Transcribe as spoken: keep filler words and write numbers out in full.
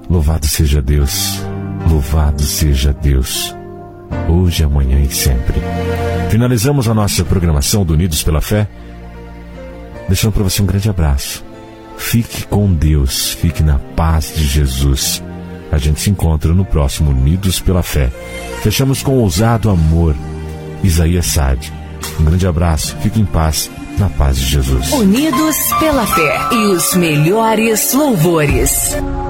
Louvado seja Deus, louvado seja Deus, hoje, amanhã e sempre. Finalizamos a nossa programação do Unidos pela Fé, deixando para você um grande abraço. Fique com Deus, fique na paz de Jesus. A gente se encontra no próximo Unidos pela Fé. Fechamos com Ousado Amor, Isaías Sade. Um grande abraço, fique em paz, na paz de Jesus. Unidos pela Fé e os melhores louvores.